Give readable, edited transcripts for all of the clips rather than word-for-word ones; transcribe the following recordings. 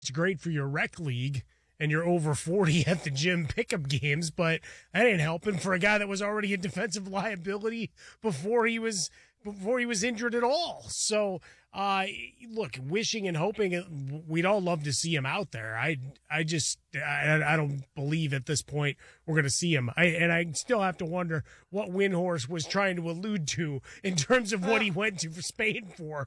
it's great for your rec league and you're over 40 at the gym pickup games, but that ain't helping for a guy that was already a defensive liability before he was injured at all. So, look, wishing and hoping we'd all love to see him out there. I don't believe at this point we're going to see him. I still have to wonder what Windhorst was trying to allude to in terms of what he went to for Spain for.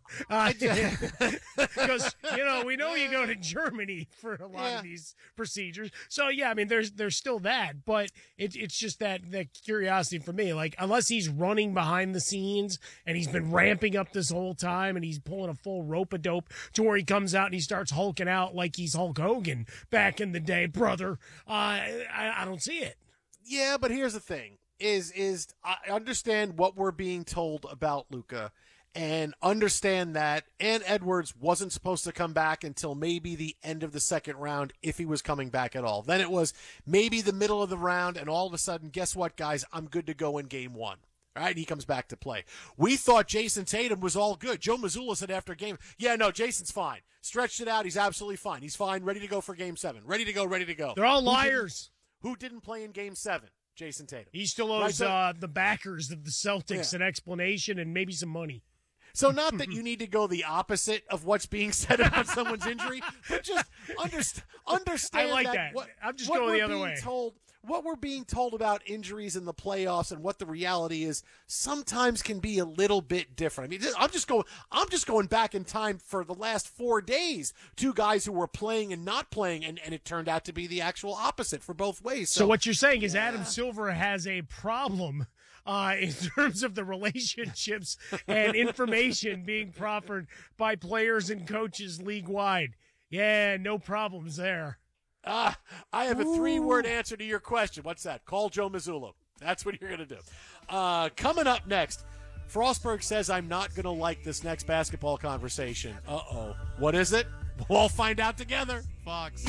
Because, we know you go to Germany for a lot of these procedures. So, yeah, I mean, there's still that. But it's just that curiosity for me. Like, unless he's running behind the scenes and he's been ramping up this whole time and he's pulling a full rope-a-dope to where he comes out and he starts hulking out like he's Hulk Hogan back in the day, brother, I don't see it. Yeah, but here's the thing, is I understand what we're being told about Luka and understand that Ann Edwards wasn't supposed to come back until maybe the end of the second round if he was coming back at all. Then it was maybe the middle of the round, and all of a sudden, guess what, guys? I'm good to go in game one. All right, he comes back to play. We thought Jason Tatum was all good. Joe Mazzulla said after game, yeah, no, Jason's fine. Stretched it out. He's absolutely fine. He's fine, ready to go for game 7. Ready to go, ready to go. They're all liars. Who didn't play in game 7? Jason Tatum. He still owes the backers of the Celtics an explanation and maybe some money. So not that you need to go the opposite of what's being said about someone's injury, but just understand I like that. I'm just going the other way. What we're being told about injuries in the playoffs and what the reality is sometimes can be a little bit different. I mean, I'm just going back in time for the last 4 days. 2 guys who were playing and not playing, and it turned out to be the actual opposite for both ways. So what you're saying is Adam Silver has a problem in terms of the relationships and information being proffered by players and coaches league-wide. Yeah, no problems there. I have a 3-word answer to your question. What's that? Call Joe Mazzulla. That's what you're going to do. Coming up next, Frostberg says I'm not going to like this next basketball conversation. Uh-oh. What is it? We'll all find out together. Fox.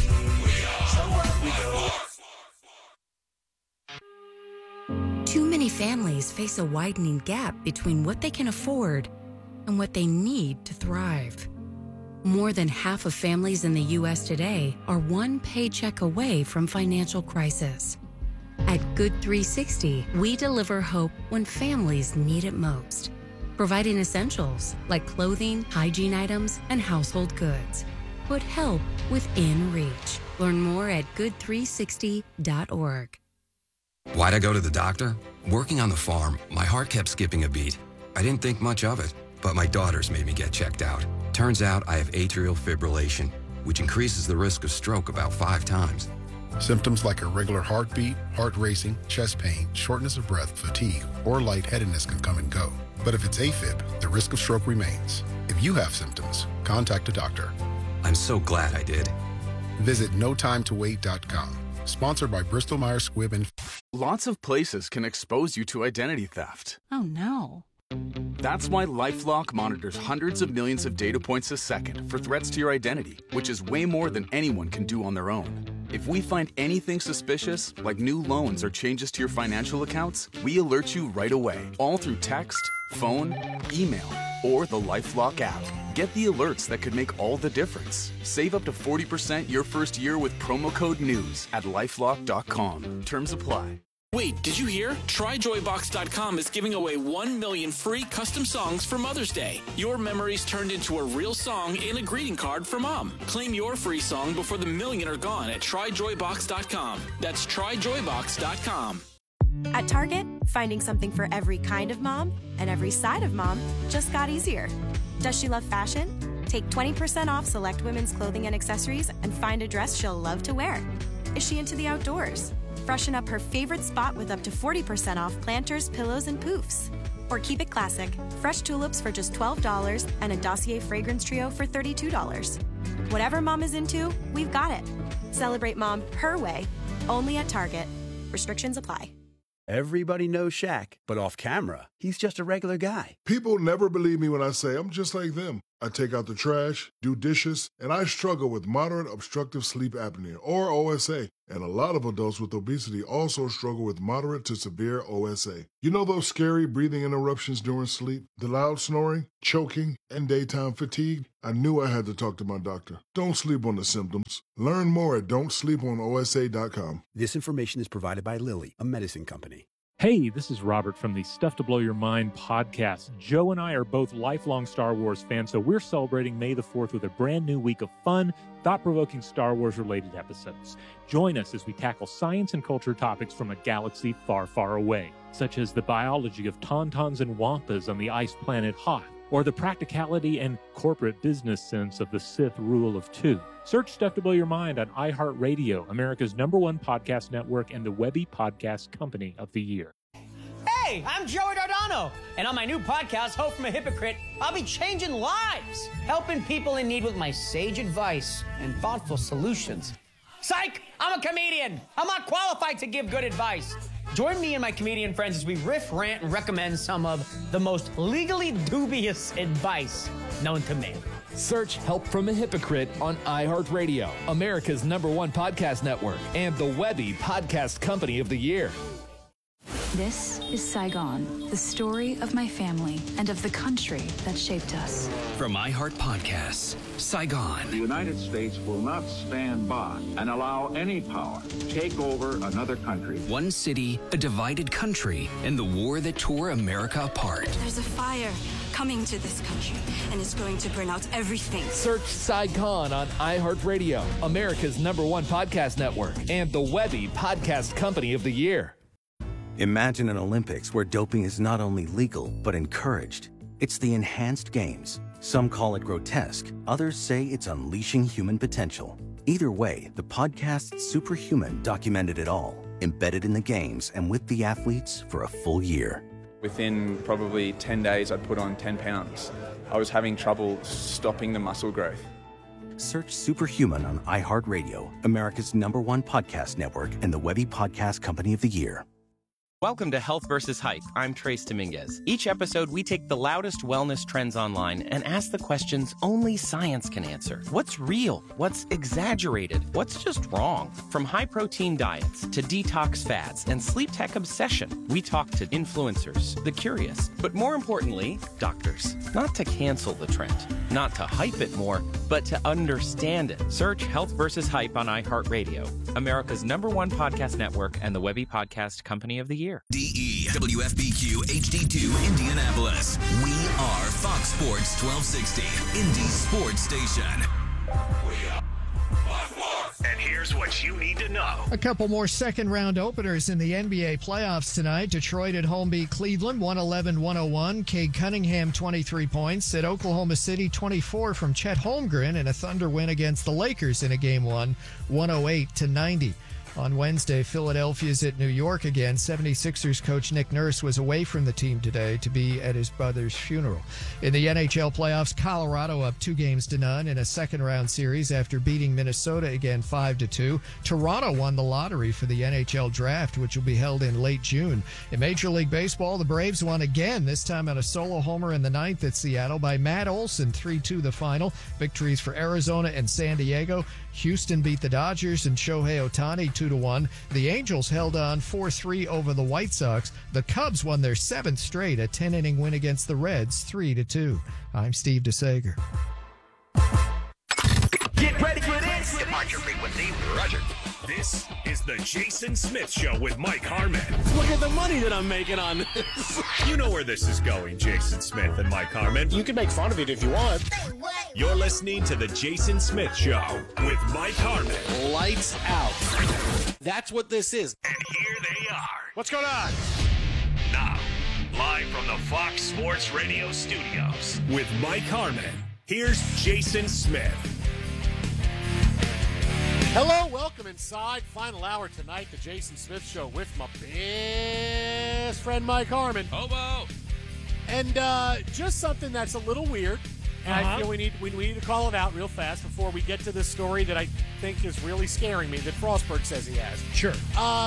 Too many families face a widening gap between what they can afford and what they need to thrive. More than half of families in the U.S. today are one paycheck away from financial crisis. At Good 360, we deliver hope when families need it most, providing essentials like clothing, hygiene items, and household goods. Put help within reach. Learn more at good360.org. Why'd I go to the doctor? Working on the farm, my heart kept skipping a beat. I didn't think much of it, but my daughters made me get checked out. Turns out I have atrial fibrillation, which increases the risk of stroke about 5 times. Symptoms like irregular heartbeat, heart racing, chest pain, shortness of breath, fatigue, or lightheadedness can come and go. But if it's AFib, the risk of stroke remains. If you have symptoms, contact a doctor. I'm so glad I did. Visit notimetowait.com. Sponsored by Bristol-Myers Squibb and... Lots of places can expose you to identity theft. Oh, no. That's why LifeLock monitors hundreds of millions of data points a second for threats to your identity, which is way more than anyone can do on their own. If we find anything suspicious, like new loans or changes to your financial accounts, we alert you right away, all through text, phone, email, or the LifeLock app. Get the alerts that could make all the difference. Save up to 40% your first year with promo code NEWS at LifeLock.com. Terms apply. Wait, did you hear? TryJoyBox.com is giving away 1 million free custom songs for Mother's Day. Your memories turned into a real song and a greeting card for Mom. Claim your free song before the million are gone at TryJoyBox.com. That's TryJoyBox.com. At Target, finding something for every kind of mom and every side of mom just got easier. Does she love fashion? Take 20% off select women's clothing and accessories and find a dress she'll love to wear. Is she into the outdoors? Freshen up her favorite spot with up to 40% off planters, pillows, and poofs. Or keep it classic. Fresh tulips for just $12 and a Dossier fragrance trio for $32. Whatever mom is into, we've got it. Celebrate mom her way, only at Target. Restrictions apply. Everybody knows Shaq, but off camera, he's just a regular guy. People never believe me when I say I'm just like them. I take out the trash, do dishes, and I struggle with moderate obstructive sleep apnea, or OSA. And a lot of adults with obesity also struggle with moderate to severe OSA. You know those scary breathing interruptions during sleep, the loud snoring, choking, and daytime fatigue? I knew I had to talk to my doctor. Don't sleep on the symptoms. Learn more at don'tsleeponosa.com. This information is provided by Lilly, a medicine company. Hey, this is Robert from the Stuff to Blow Your Mind podcast. Joe and I are both lifelong Star Wars fans, so we're celebrating May the 4th with a brand new week of fun, thought-provoking Star Wars-related episodes. Join us as we tackle science and culture topics from a galaxy far, far away, such as the biology of tauntauns and wampas on the ice planet Hoth, or the practicality and corporate business sense of the Sith Rule of Two. Search Stuff to Blow Your Mind on iHeartRadio, America's #1 podcast network and the Webby Podcast Company of the Year. Hey, I'm Joey Dardano, and on my new podcast, Hope from a Hypocrite, I'll be changing lives, helping people in need with my sage advice and thoughtful solutions. Psych! I'm a comedian. I'm not qualified to give good advice. Join me and my comedian friends as we riff, rant, and recommend some of the most legally dubious advice known to man. Search Help from a Hypocrite on iHeartRadio, America's #1 podcast network, and the Webby Podcast Company of the Year. This is Saigon, the story of my family and of the country that shaped us. From iHeart Podcasts, Saigon. The United States will not stand by and allow any power to take over another country. One city, a divided country, and the war that tore America apart. There's a fire coming to this country, and it's going to burn out everything. Search Saigon on iHeartRadio, America's #1 podcast network, and the Webby Podcast Company of the Year. Imagine an Olympics where doping is not only legal, but encouraged. It's the Enhanced Games. Some call it grotesque, others say it's unleashing human potential. Either way, the podcast Superhuman documented it all, embedded in the games and with the athletes for a full year. Within probably 10 days, I'd put on 10 pounds. I was having trouble stopping the muscle growth. Search Superhuman on iHeartRadio, America's #1 podcast network, and the Webby Podcast Company of the Year. Welcome to Health vs. Hype. I'm Trace Dominguez. Each episode, we take the loudest wellness trends online and ask the questions only science can answer. What's real? What's exaggerated? What's just wrong? From high-protein diets to detox fads and sleep tech obsession, we talk to influencers, the curious, but more importantly, doctors. Not to cancel the trend, not to hype it more, but to understand it. Search Health vs. Hype on iHeartRadio, America's #1 podcast network and the Webby Podcast Company of the Year. DE, WFBQ HD2 Indianapolis. We are Fox Sports 1260, Indy Sports Station. And here's what you need to know. A couple more second-round openers in the NBA playoffs tonight. Detroit at home beat Cleveland 111-101. Cade Cunningham, 23 points. At Oklahoma City, 24 from Chet Holmgren, and a Thunder win against the Lakers in a Game 1, 108-90. On Wednesday, Philadelphia's at New York again. 76ers coach Nick Nurse was away from the team today to be at his brother's funeral. In the NHL playoffs, Colorado up 2-0 in a second-round series after beating Minnesota again 5-2. Toronto won the lottery for the NHL draft, which will be held in late June. In Major League Baseball, the Braves won again, this time on a solo homer in the ninth at Seattle by Matt Olson, 3-2 the final. Victories for Arizona and San Diego. Houston beat the Dodgers and Shohei Ohtani 2-1. The Angels held on 4-3 over the White Sox. The Cubs won their 7th straight, a 10-inning win against the Reds, 3-2. I'm Steve DeSager. Get ready for this. Departure frequency, Roger. This is the Jason Smith Show with Mike Harmon. Look at the money that I'm making on this. You know where this is going, Jason Smith and Mike Harmon. You can make fun of it if you want. You're listening to the Jason Smith Show with Mike Harmon. Lights out. That's what this is. And here they are. What's going on? Now, live from the Fox Sports Radio studios with Mike Harmon. Here's Jason Smith. Hello, welcome inside. Final hour tonight, the Jason Smith Show with my best friend Mike Harmon. Hobo. And just something that's a little weird. And I feel we need to call it out real fast before we get to this story that I think is really scaring me that Frostberg says he has. Sure.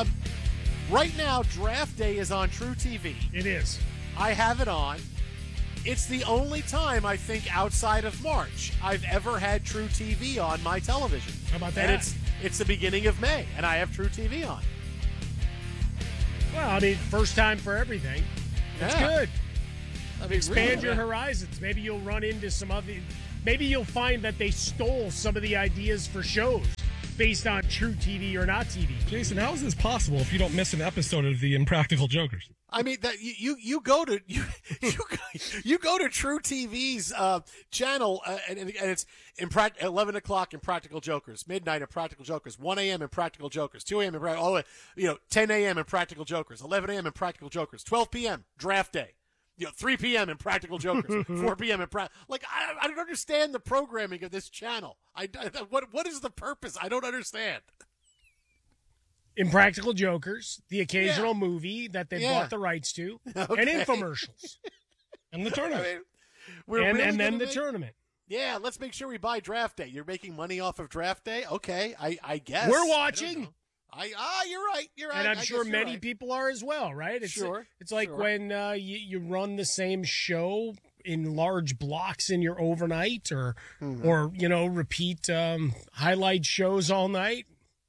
Right now, Draft Day is on True TV. It is. I have it on. It's the only time, I think, outside of March, I've ever had True TV on my television. How about that? And it's the beginning of May, and I have True TV on. Well, I mean, first time for everything. That's good. I mean, Expand really, your horizons. Maybe you'll run into some other. Maybe you'll find that they stole some of the ideas for shows based on True TV or not TV. Jason, how is this possible if you don't miss an episode of the Impractical Jokers? I mean, that you go to you go to True TV's channel and it's 11 o'clock Impractical Jokers, midnight Impractical Jokers, 1 a.m. Impractical Jokers, 2 a.m. 10 a.m. Impractical Jokers, 11 a.m. Impractical Jokers, 12 p.m. Draft Day. 3 p.m. Impractical Jokers, 4 p.m. I don't understand the programming of this channel. What is the purpose? I don't understand. Impractical Jokers, the occasional movie that they bought the rights to, and infomercials. And the tournament. And then the tournament. Yeah, let's make sure we buy Draft Day. You're making money off of Draft Day? Okay, I guess. We're watching. You're right. And I'm sure many people are as well, right? It's like when you run the same show in large blocks in your overnight or repeat highlight shows all night.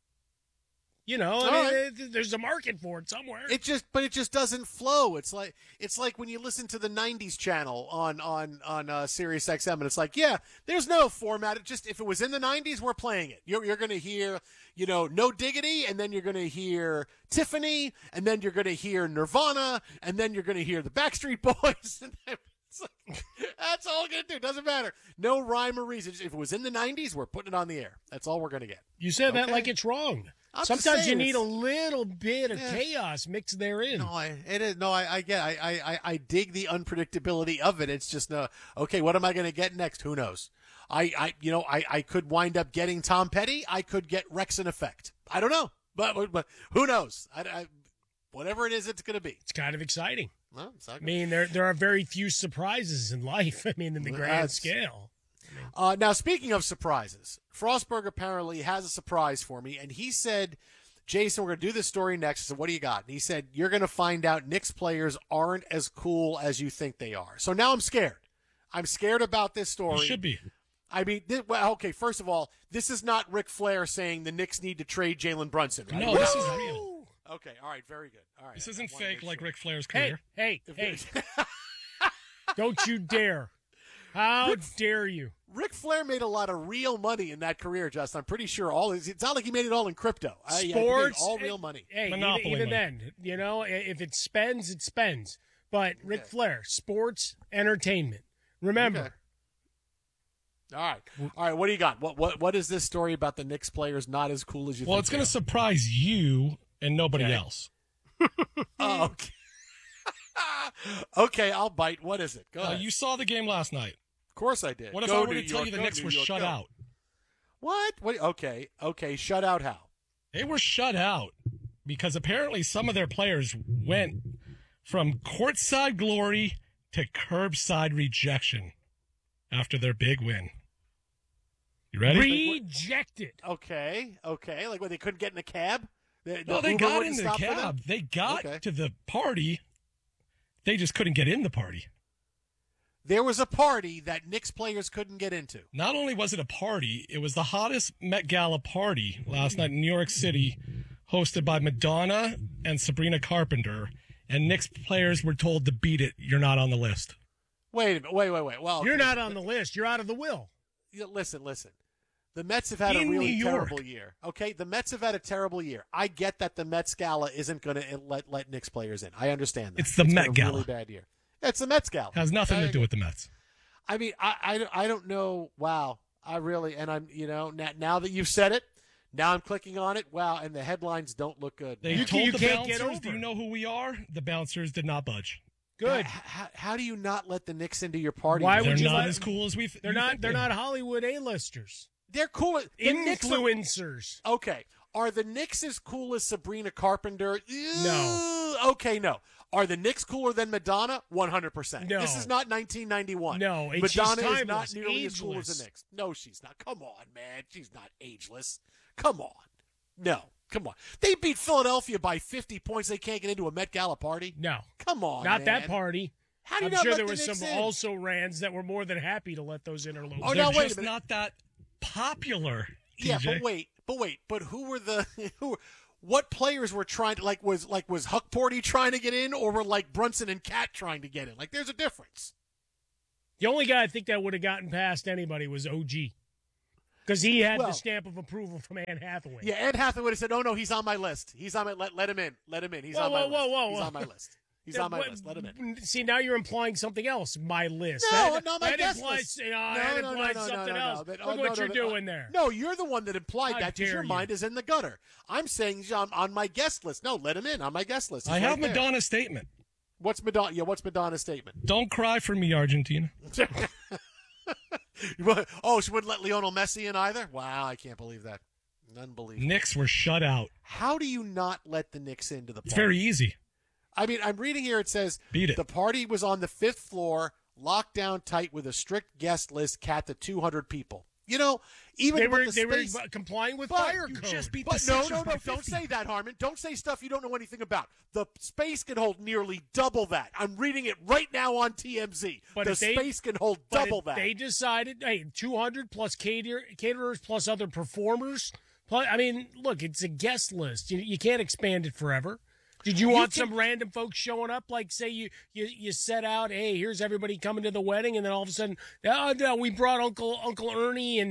There's a market for it somewhere. It just doesn't flow. It's like when you listen to the '90s channel on Sirius XM, and it's like, there's no format. It just, if it was in the '90s, we're playing it. You're going to hear, No Diggity, and then you're going to hear Tiffany, and then you're going to hear Nirvana, and then you're going to hear the Backstreet Boys. And that's all we're going to do. Doesn't matter. No rhyme or reason. If it was in the '90s, we're putting it on the air. That's all we're going to get. You said that like it's wrong. Sometimes you need a little bit of chaos mixed therein. I get. I dig the unpredictability of it. It's just okay. What am I going to get next? Who knows? I could wind up getting Tom Petty. I could get Rex in Effect. I don't know, but who knows? Whatever it is, it's going to be. It's kind of exciting. Well, I mean, there are very few surprises in life. I mean, in the grand scale. Now, speaking of surprises, Frostberg apparently has a surprise for me, and he said, Jason, we're going to do this story next. I said, what do you got? And he said, you're going to find out Knicks players aren't as cool as you think they are. So now I'm scared. I'm scared about this story. You should be. I mean, okay, first of all, this is not Ric Flair saying the Knicks need to trade Jalen Brunson, right? No, this is real. Okay, all right, very good. All right. This isn't fake like Ric Flair's career. Hey. Don't you dare. How dare you? Ric Flair made a lot of real money in that career, Justin. I'm pretty sure it's not like he made it all in crypto. Sports, all real money. Hey, Monopoly even money. then, if it spends, it spends. But Ric Flair, sports, entertainment. Remember. Okay. All right. What do you got? What is this story about the Knicks players not as cool as you think? Well, it's going to surprise you and nobody else. Oh, okay. Okay, I'll bite. What is it? Go ahead. You saw the game last night. Of course I did. What if I were to tell you the Knicks were shut out? What? Okay, shut out how? They were shut out because apparently some of their players went from courtside glory to curbside rejection after their big win. You ready? Rejected. Okay. Like when they couldn't get in a cab? They got in the cab. They got to the party. They just couldn't get in the party. There was a party that Knicks players couldn't get into. Not only was it a party, it was the hottest Met Gala party last night in New York City, hosted by Madonna and Sabrina Carpenter, and Knicks players were told to beat it. You're not on the list. Wait a minute. Wait. Well, you're not on the list. You're out of the will. Listen. The Mets have had a really terrible year. Okay, the Mets have had a terrible year. I get that the Mets Gala isn't going to let Knicks players in. I understand that. It's the Met Gala. Really bad year. It's the Mets Gala. Has nothing to do with the Mets. I mean, I don't know. Wow, I really, and I'm now that you've said it, now I'm clicking on it. Wow, and the headlines don't look good. They told the bouncers, "Do you know who we are?" The bouncers did not budge. Good. How do you not let the Knicks into your party? Why would they're you not as cool as we? They're not. They're not Hollywood A-listers. They're cool. Influencers. Okay. Are the Knicks as cool as Sabrina Carpenter? No. Okay, no. Are the Knicks cooler than Madonna? 100%. No. This is not 1991. No. And Madonna she's is not nearly ageless. as cool as the Knicks. No, she's not. Come on, man. She's not ageless. Come on. No. Come on. They beat Philadelphia by 50 points. They can't get into a Met Gala party? No. Come on, Not man. that party. How do you I'm not sure let there the were Knicks some in? also rans that were more than happy to let those in or lose. Oh, They're no, wait a just minute. not that popular. Yeah, TJ. but who were the what players were trying to was Huck Porty trying to get in, or were like Brunson and Cat trying to get in? Like, there's a difference. The only guy I think that would have gotten past anybody was OG. Because he had the stamp of approval from Anne Hathaway. Yeah, Anne Hathaway would have said, "Oh no, he's on my list. He's on my let him in. Let him in. He's on my list. He's on my list. He's on my list. Let him in." See, now you're implying something else. My list. No, not my guest implies, list. That implies something else. Look what you're doing there. No, you're the one that implied How that because your dare mind you. is in the gutter. I'm saying on my guest list. No, let him in on my guest list. He's I have right there. Madonna's statement. What's Madonna? Yeah, what's Madonna's statement? Don't cry for me, Argentina. Oh, she wouldn't let Lionel Messi in either? Wow, I can't believe that. Unbelievable. Knicks were shut out. How do you not let the Knicks into the party? It's very easy. I mean, I'm reading here, it says, Beat it. The party was on the 5th floor, locked down tight with a strict guest list, cat to 200 people. You know, even they with were, the they space, were complying with but fire you code. just beat but the no, Sixers by don't 50. say that, Harmon. Don't say stuff you don't know anything about. The space can hold nearly double that. I'm reading it right now on TMZ. But the if they- space can hold But double if that. They decided, hey, 200 plus caterers plus other performers. Plus, I mean, look, it's a guest list. You can't expand it forever. Did you want some random folks showing up? Like, say you set out, hey, here's everybody coming to the wedding, and then all of a sudden, oh, no, we brought Uncle Ernie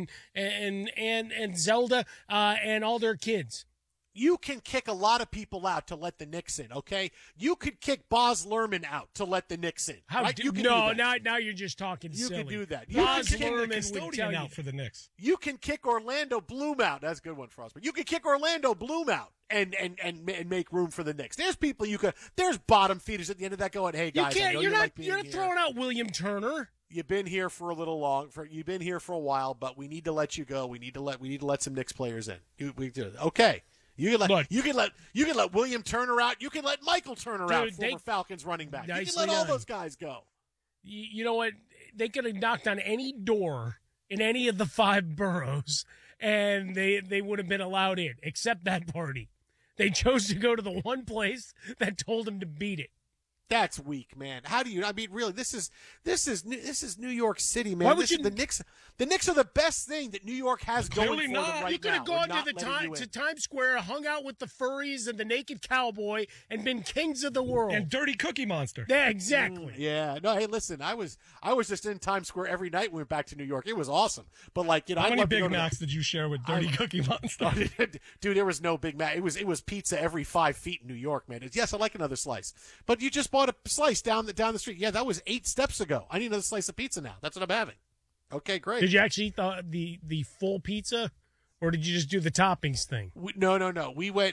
and Zelda and all their kids. You can kick a lot of people out to let the Knicks in, okay? You could kick Boz Lerman out to let the Knicks in. How right? do, you can no, do that. now you're just talking You silly. can do that. You Boz can kick the Lerman would custodian tell out for the Knicks. You can kick Orlando Bloom out. That's a good one, Frostberg. You can kick Orlando Bloom out and make room for the Knicks. There's people you could. There's bottom feeders at the end of that going, hey guys, you I can't. know You're you not. like being You're not here. throwing out William Turner. You've been here for a little long. You've been here for a while, but we need to let you go. We need to let some Knicks players in. We do it. Okay. You can let William Turner out. You can let Michael Turner out, former Falcons running back. You can let all those guys go. You know what? They could have knocked on any door in any of the 5 boroughs, and they would have been allowed in, except that party. They chose to go to the one place that told them to beat it. That's weak, man. How do you? I mean, really, this is New York City, man. Why would you? The Knicks are the best thing that New York has going Clearly for not. them right You could have now. gone to Times Square, hung out with the furries and the naked cowboy, and been kings of the world. And Dirty Cookie Monster. Yeah, exactly. Yeah. No. Hey, listen. I was just in Times Square every night. When we went back to New York. It was awesome. But how I'd many love to Big go to Macs did you share with Dirty Cookie Monster? Dude, there was no Big Mac. It was pizza every 5 feet in New York, man. Yes, I like another slice. But you just bought a slice down the street. Yeah, that was 8 steps ago. I need another slice of pizza now. That's what I'm having. Okay, great. Did you actually eat the full pizza, or did you just do the toppings thing? No. We went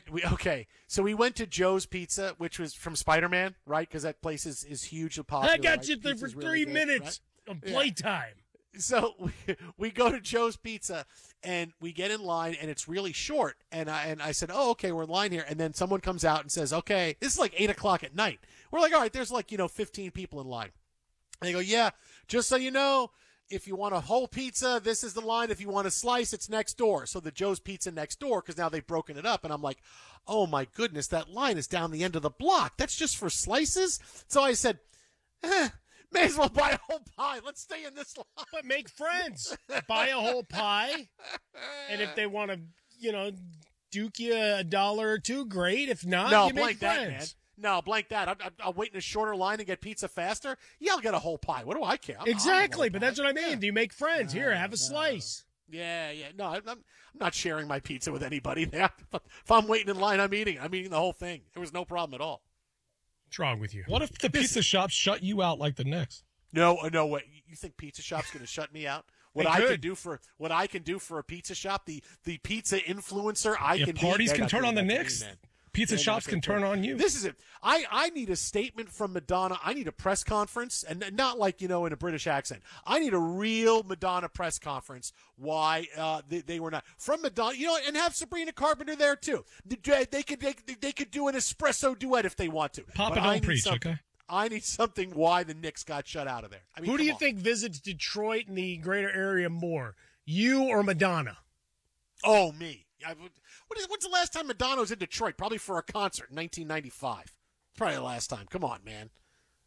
to Joe's Pizza, which was from Spider-Man, right? Because that place is hugely popular. I got right? you there for Pizza's 3 really good, minutes right? of playtime. So we go to Joe's Pizza and we get in line and it's really short. And I said, oh, okay, we're in line here. And then someone comes out and says, okay, this is like 8:00 at night. We're like, all right, there's 15 people in line. And they go, yeah, just so you know, if you want a whole pizza, this is the line. If you want a slice, it's next door. So the Joe's Pizza next door, because now they've broken it up. And I'm like, oh my goodness, that line is down the end of the block. That's just for slices. So I said, may as well buy a whole pie. Let's stay in this line. But make friends. Buy a whole pie. And if they want to, duke you $1 or $2, great. If not, no, you make that, friends. Man. No, blank that. I'll wait in a shorter line and get pizza faster. Yeah, I'll get a whole pie. What do I care? Exactly, but that's what I mean. Yeah. Do you make friends? Here, have a slice. Yeah. No, I'm not sharing my pizza with anybody there. If I'm waiting in line, I'm eating the whole thing. There was no problem at all. What's wrong with you? What if the pizza shop shut you out like the Knicks? No way. You think pizza shop's going to shut me out? What I can do for a pizza shop, the pizza influencer if parties can turn on the Knicks, pizza shops can turn on you. This is it. I need a statement from Madonna. I need a press conference, and not in a British accent. I need a real Madonna press conference. Why they were not from Madonna, and have Sabrina Carpenter there too. They could do an espresso duet if they want to. Papa, don't preach, okay? I need something why the Knicks got shut out of there. Who do you think visits Detroit and the greater area more, you or Madonna? Oh, me. When's the last time Madonna was in Detroit? Probably for a concert in 1995. Probably the last time. Come on, man.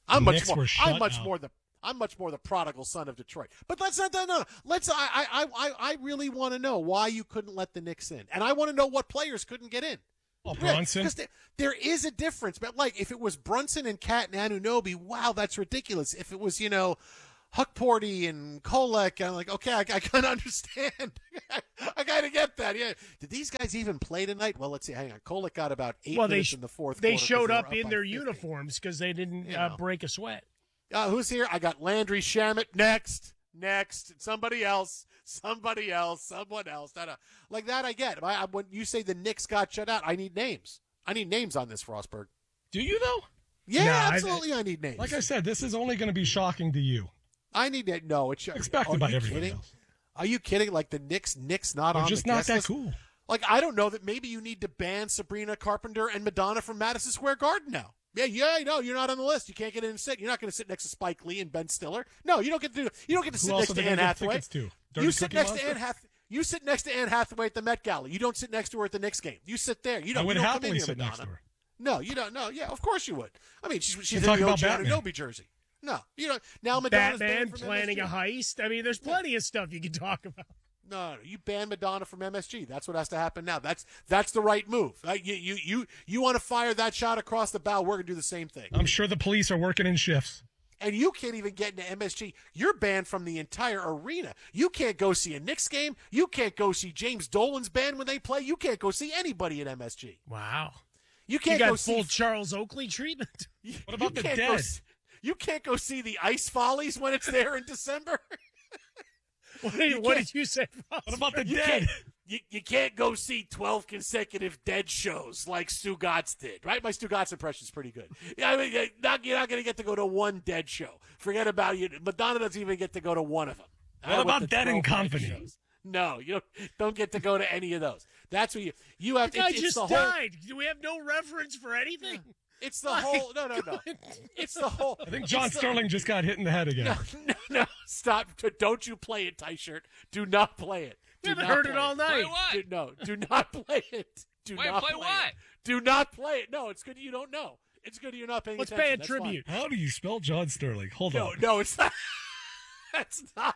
I'm much Knicks more. were shut I'm much out. more the. I'm much more the prodigal son of Detroit. But let's not. No. Let's. I really want to know why you couldn't let the Knicks in, and I want to know what players couldn't get in. Oh, Brunson. Because there is a difference. But like, if it was Brunson and Cat and Anunoby, wow, that's ridiculous. If it was, Huckporty and Kolek, I'm like, okay, I kind of understand. I kind of get that. Yeah. Did these guys even play tonight? Well, let's see. Hang on. Kolek got about 8 minutes in the fourth They quarter. showed they up were in by their 50. uniforms because they didn't break a sweat. Who's here? I got Landry Shamet. Next. Somebody else. Someone else. Like that I get. When you say the Knicks got shut out, I need names. I need names on this, Frostberg. Do you, though? Yeah, absolutely I need names. Like I said, this is only going to be shocking to you. I need that. No, it's expected by everybody else. Are you kidding? Like the Knicks not They're on just the not guest that list? cool. Like, I don't know that maybe you need to ban Sabrina Carpenter and Madonna from Madison Square Garden now. Yeah, no, you're not on the list. You can't get in and sit. You're not going to sit next to Spike Lee and Ben Stiller. No, you don't get to do. You don't get to sit next to Anne Hathaway. You sit next to Anne Hathaway. You sit next to Anne Hathaway at the Met Gala. You don't sit next to her at the Knicks game. You sit there. You don't. I would you don't happily come in here, sit Madonna. next to her. No, you don't. No, yeah, of course you would. I mean, she's in talk the about OG Batman. Anunoby jersey. No, you don't. Now Madonna's Batman banned from planning MSG. a heist. I mean, there's plenty of stuff you can talk about. No, you ban Madonna from MSG. That's what has to happen now. That's the right move. You want to fire that shot across the bow? We're gonna do the same thing. I'm sure the police are working in shifts. And you can't even get into MSG. You're banned from the entire arena. You can't go see a Knicks game. You can't go see James Dolan's band when they play. You can't go see anybody at MSG. Wow. You can't got go full see Charles Oakley treatment. What about the can't dead? You can't go see the Ice Follies when it's there in December. What did you say? What about the You dead? You can't go see 12 consecutive Dead shows like Stu Gatz did, right? My Stu Gatz impression is pretty good. Yeah, I mean, you're not going to get to go to one Dead show. Forget about you. Madonna doesn't even get to go to one of them. What about the Dead and 12 Company? shows. No, you don't get to go to any of those. That's what you have The to. guy It's just the whole. died. Do we have no reference for anything? It's the whole. No. It's the whole. I think John Sterling just got hit in the head again. No. Stop. Don't you play it, T-shirt. Do not play it. We haven't not heard play it all night. Do not play it. Do not play play what? it. Do not play it. No, it's good you don't know. It's good you're not paying Let's attention. pay a That's tribute. How do you spell John Sterling? Hold fine. on. No, it's not. That's not.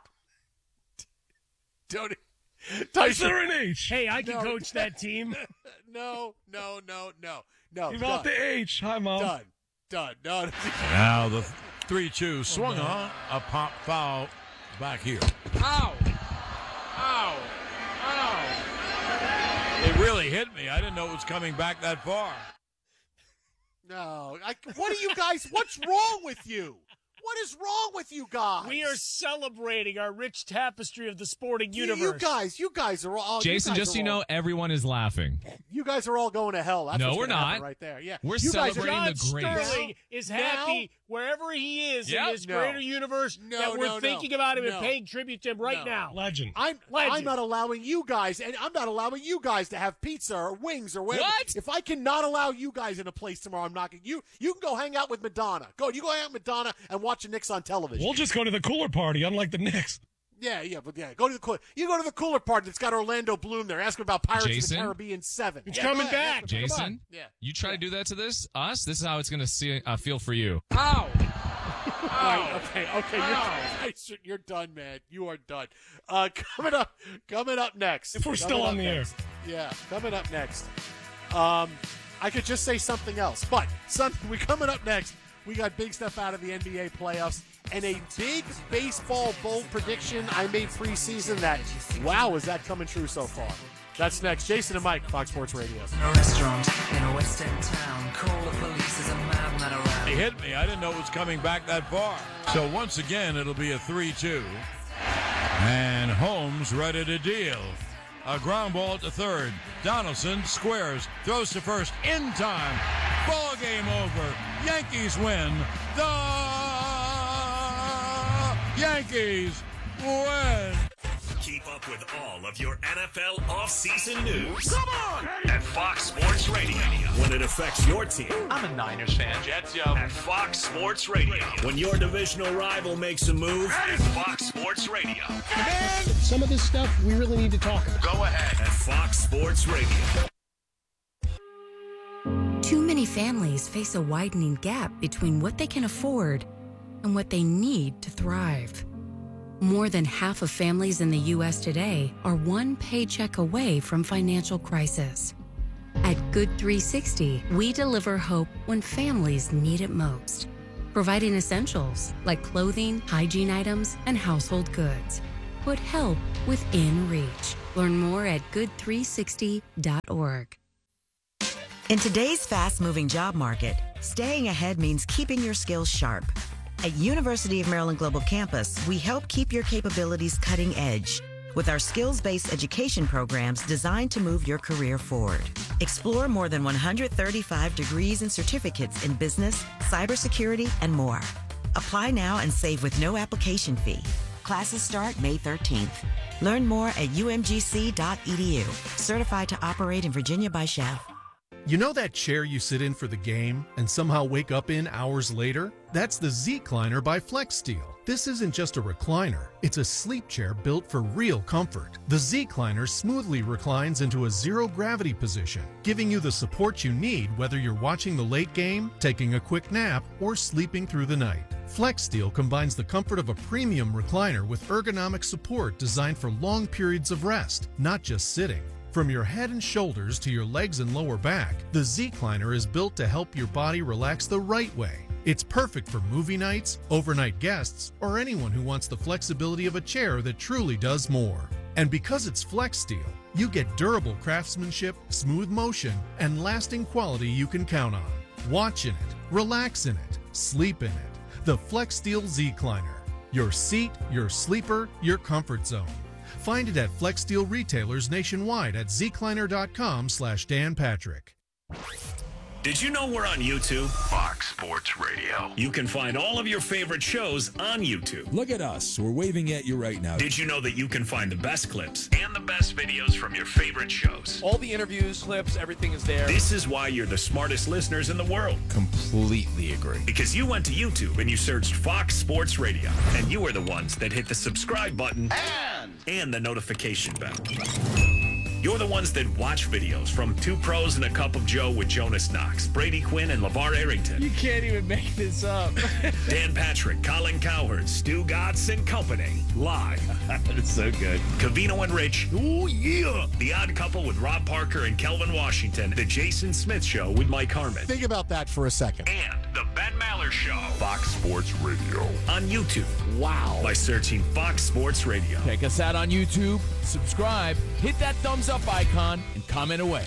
Don't. T-shirt. Is there an H? Hey, I can coach that team. No. Leave out the H. Hi, Mom. Done. No. Now the 3-2 swung on. A pop foul back here. Ow! It really hit me. I didn't know it was coming back that far. No. What are you guys? What's wrong with you? What is wrong with you guys? We are celebrating our rich tapestry of the sporting universe. You guys are all. Jason, just so you know, everyone is laughing. You guys are all going to hell. That's No, what's we're gonna happen not. right there. Yeah, We're you guys celebrating are, the greats. Sterling is happy wherever he is in this greater universe that we're thinking about him and paying tribute to him right now. Legend. I'm not allowing you guys, and I'm not allowing you guys to have pizza or wings or whatever. What? If I cannot allow you guys in a place tomorrow, I'm not going. You can go hang out with Madonna. You go hang out with Madonna and watch the Knicks on television. We'll just go to the cooler party, unlike the Knicks. Yeah. Go to the cooler. You go to the cooler party that's got Orlando Bloom there. Ask him about Pirates Jason? of the Caribbean 7. It's coming go ahead. back. Ask him. Come Jason, on. Yeah. you try to do that to us. This is how it's going to feel for you. Ow! Okay. You're done, man. You are done. Coming up next. If we're still on the air. Yeah, coming up next. I could just say something else, but we're coming up next. We got big stuff out of the NBA playoffs and a big baseball bowl prediction I made preseason that, wow, is that coming true so far? That's next. Jason and Mike, Fox Sports Radio. A restaurant in a West End town. Call the police, there's a madman around. It hit me. I didn't know it was coming back that far. So once again, it'll be a 3-2. And Holmes ready to deal. A ground ball to third. Donaldson squares, throws to first in time. Ball game over. Yankees win. The Yankees win. Keep up with all of your NFL offseason news. Come on! At Fox Sports Radio. When it affects your team. I'm a Niners fan. Jets, yo. At Fox Sports Radio. When your divisional rival makes a move. At Fox Sports Radio. Man, some of this stuff we really need to talk about. Go ahead. At Fox Sports Radio. Too many families face a widening gap between what they can afford and what they need to thrive. More than half of families in the U.S. today are one paycheck away from financial crisis. At Good 360, we deliver hope when families need it most, providing essentials like clothing, hygiene items, and household goods. Put help within reach. Learn more at good360.org. In today's fast-moving job market, staying ahead means keeping your skills sharp. At University of Maryland Global Campus, we help keep your capabilities cutting edge with our skills-based education programs designed to move your career forward. Explore more than 135 degrees and certificates in business, cybersecurity, and more. Apply now and save with no application fee. Classes start May 13th. Learn more at umgc.edu. Certified to operate in Virginia by Chev. You know that chair you sit in for the game and somehow wake up in hours later? That's the Z-Cliner by FlexSteel. This isn't just a recliner, it's a sleep chair built for real comfort. The Z-Cliner smoothly reclines into a zero-gravity position, giving you the support you need whether you're watching the late game, taking a quick nap, or sleeping through the night. FlexSteel combines the comfort of a premium recliner with ergonomic support designed for long periods of rest, not just sitting. From your head and shoulders to your legs and lower back, the Z-Cliner is built to help your body relax the right way. It's perfect for movie nights, overnight guests, or anyone who wants the flexibility of a chair that truly does more. And because it's FlexSteel, you get durable craftsmanship, smooth motion, and lasting quality you can count on. Watch in it, relax in it, sleep in it. The FlexSteel Z-Cliner. Your seat, your sleeper, your comfort zone. Find it at FlexSteel retailers nationwide at zcliner.com/Dan Patrick. Did you know we're on YouTube? Fox Sports Radio. You can find all of your favorite shows on YouTube. Look at us. We're waving at you right now. Did you know that you can find the best clips and the best videos from your favorite shows? All the interviews, clips, everything is there. This is why you're the smartest listeners in the world. Completely agree. Because you went to YouTube and you searched Fox Sports Radio. And you were the ones that hit the subscribe button and the notification bell. You're the ones that watch videos from Two Pros and a Cup of Joe with Jonas Knox, Brady Quinn, and LeVar Arrington. You can't even make this up. Dan Patrick, Colin Cowherd, Stu Gatz and Company. Live. It's so good. Covino and Rich. Oh, yeah. The Odd Couple with Rob Parker and Kelvin Washington. The Jason Smith Show with Mike Harmon. Think about that for a second. And the Ben Maller Show. Fox Sports Radio. On YouTube. Wow. By searching Fox Sports Radio. Check us out on YouTube, subscribe, hit that thumbs up icon, and comment away.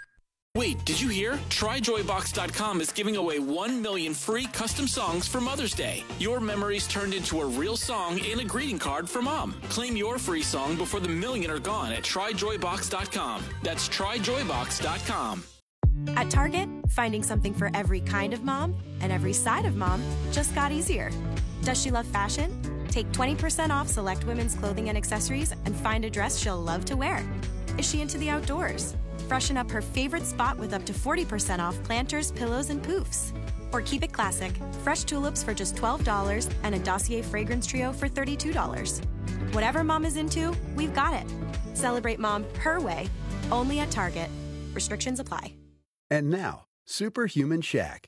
Wait, did you hear? TryJoyBox.com is giving away 1 million free custom songs for Mother's Day. Your memories turned into a real song and a greeting card for Mom. Claim your free song before the million are gone at TryJoyBox.com. That's TryJoyBox.com. At Target, finding something for every kind of mom and every side of mom just got easier. Does she love fashion? Take 20% off select women's clothing and accessories and find a dress she'll love to wear. Is she into the outdoors? Freshen up her favorite spot with up to 40% off planters, pillows, and poofs. Or keep it classic. Fresh tulips for just $12 and a Dossier fragrance trio for $32. Whatever mom is into, we've got it. Celebrate mom her way, only at Target. Restrictions apply. And now, Superhuman Shaq.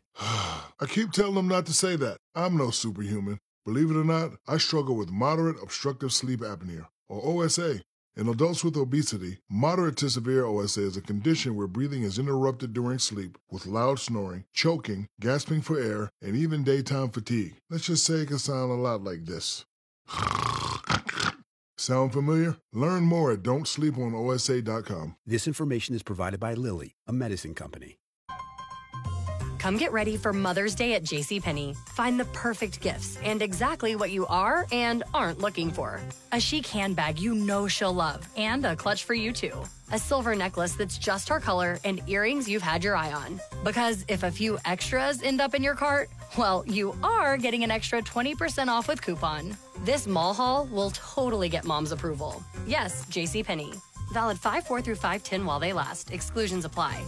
I keep telling them not to say that. I'm no superhuman. Believe it or not, I struggle with moderate obstructive sleep apnea, or OSA. In adults with obesity, moderate to severe OSA is a condition where breathing is interrupted during sleep with loud snoring, choking, gasping for air, and even daytime fatigue. Let's just say it can sound a lot like this. Sound familiar? Learn more at don'tsleeponosa.com. This information is provided by Lilly, a medicine company. Come get ready for Mother's Day at JCPenney. Find the perfect gifts and exactly what you are and aren't looking for. A chic handbag you know she'll love and a clutch for you too. A silver necklace that's just her color and earrings you've had your eye on. Because if a few extras end up in your cart, well, you are getting an extra 20% off with coupon. This mall haul will totally get mom's approval. Yes, JCPenney. Valid 5/4 through 5/10 while they last. Exclusions apply.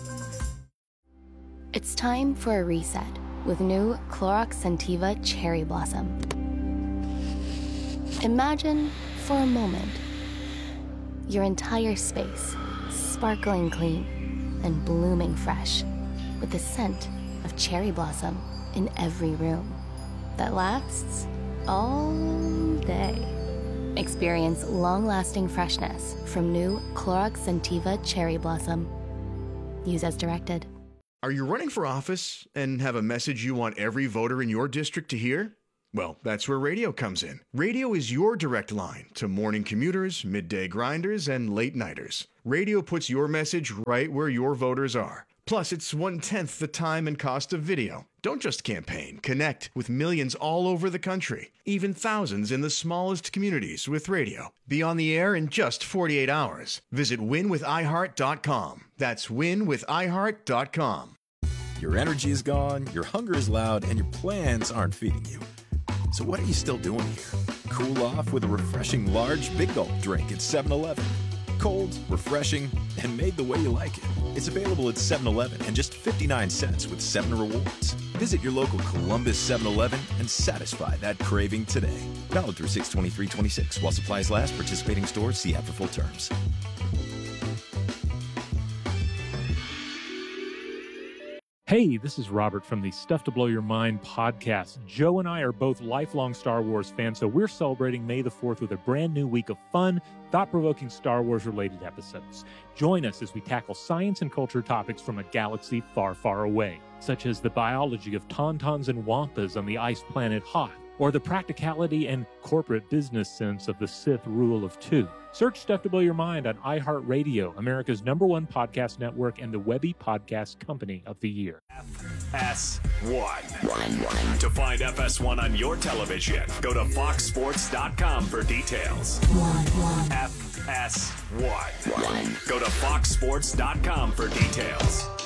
It's time for a reset with new Clorox Scentiva Cherry Blossom. Imagine, for a moment, your entire space sparkling clean and blooming fresh. with the scent of cherry blossom in every room that lasts all day. Experience long-lasting freshness from new Clorox Scentiva Cherry Blossom. Use as directed. Are you running for office and have a message you want every voter in your district to hear? Well, that's where radio comes in. Radio is your direct line to morning commuters, midday grinders, and late nighters. Radio puts your message right where your voters are. Plus, it's 1/10 the time and cost of video. Don't just campaign. Connect with millions all over the country, even thousands in the smallest communities with radio. Be on the air in just 48 hours. Visit winwithiheart.com. That's winwithiheart.com. Your energy is gone, your hunger is loud, and your plans aren't feeding you. So what are you still doing here? Cool off with a refreshing large Big Gulp drink at 7-Eleven. Cold, refreshing, and made the way you like it. It's available at 7-Eleven and just 59 cents with 7 rewards. Visit your local Columbus 7-Eleven and satisfy that craving today. Valid through 6/23/26. While supplies last, participating stores see app for full terms. Hey, this is Robert from the Stuff to Blow Your Mind podcast. Joe and I are both lifelong Star Wars fans, so we're celebrating May the 4th with a brand new week of fun, thought-provoking Star Wars-related episodes. Join us as we tackle science and culture topics from a galaxy far, far away, such as the biology of tauntauns and wampas on the ice planet Hoth, or the practicality and corporate business sense of the Sith Rule of Two. Search Stuff to Blow Your Mind on iHeartRadio, America's #1 podcast network and the Webby Podcast Company of the Year. FS1. To find FS1 on your television, go to foxsports.com for details. FS1. Go to foxsports.com for details.